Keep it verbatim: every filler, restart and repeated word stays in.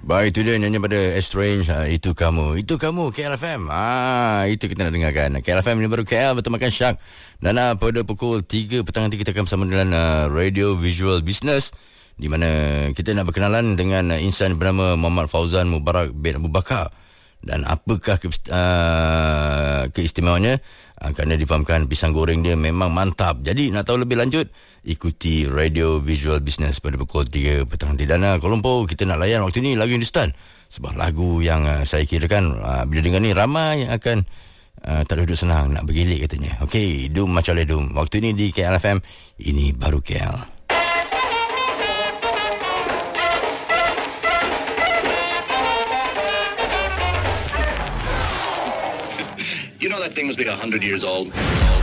Baik, itu dia nyanyi pada Estrange. Ha, itu kamu, itu kamu K L F M. Ah, itu kita nak dengarkan. K L F M ni baru K L bertemakan Syak. Dan uh, pada pukul tiga petang nanti kita akan bersama dengan uh, Radio Visual Business, di mana kita nak berkenalan dengan uh, insan bernama Muhammad Fauzan Mubarak bin Abu Bakar. Dan apakah ke, uh, keistimewaannya? Uh, kerana difahamkan pisang goreng dia memang mantap. Jadi nak tahu lebih lanjut, ikuti Radio Visual Business pada pukul tiga petang nanti. Dan uh, Kuala Lumpur, kita nak layan waktu ni lagu Hindustan. Sebuah lagu yang uh, saya kira kan uh, bila dengar ni ramai yang akan uh, tak duduk senang nak bergilik katanya. Okey, Dum Macam Dum. Waktu ni di K L F M, ini baru K L. You know that thing must be a hundred years old.